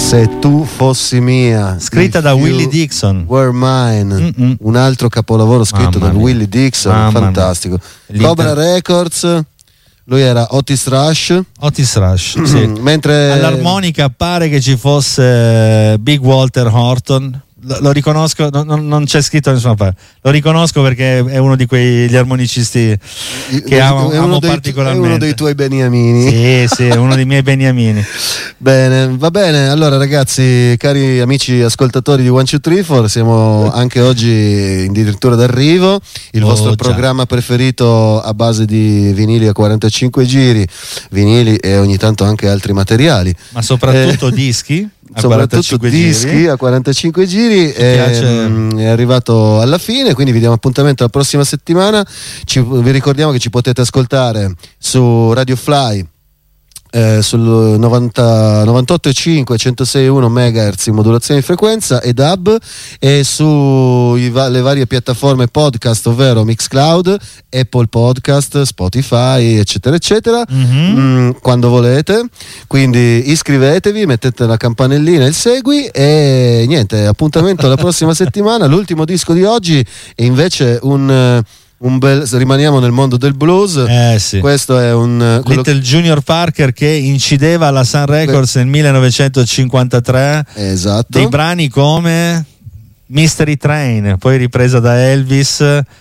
Se tu fossi mia, scritta da Willie Dixon. Were Mine, un altro capolavoro scritto da Willie Dixon, fantastico. Cobra Records, lui era Otis Rush, sì. Mentre all'armonica pare che ci fosse Big Walter Horton. Lo riconosco, non c'è scritto da nessuna parte. Lo riconosco perché è uno di quegli armonicisti che amo particolarmente. È uno dei tuoi beniamini. Sì, è uno dei miei beniamini. Bene, va bene. Allora, ragazzi, cari amici ascoltatori di 1, 2, 3, 4, siamo anche oggi addirittura d'arrivo. Il vostro programma preferito a base di vinili a 45 giri, vinili e ogni tanto anche altri materiali. Ma soprattutto dischi. Soprattutto dischi a 45 giri. È arrivato alla fine, quindi vi diamo appuntamento la prossima settimana. Vi ricordiamo che ci potete ascoltare su Radio Fly sul 98,5 106,1 MHz in modulazione di frequenza e DAB, e su le varie piattaforme podcast, ovvero Mixcloud, Apple Podcast, Spotify, eccetera eccetera, quando volete. Quindi iscrivetevi, mettete la campanellina e il segui, e niente, appuntamento alla prossima settimana. L'ultimo disco di oggi è invece rimaniamo nel mondo del blues. Sì. Questo è Little Junior Parker, che incideva alla Sun Records nel 1953. Esatto. Dei brani come Mystery Train, poi ripresa da Elvis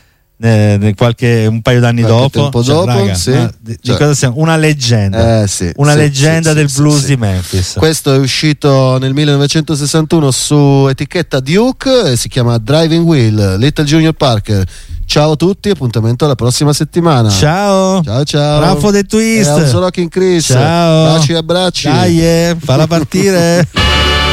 un paio d'anni dopo. Raga, sì. Cosa siamo? Una leggenda. Leggenda del blues di Memphis. Questo è uscito nel 1961 su etichetta Duke e si chiama Driving Wheel, Little Junior Parker. Ciao a tutti, appuntamento alla prossima settimana. Ciao. Raffo The Twist. Rocking Chris. Ciao. Baci e abbracci. Dai, falla partire.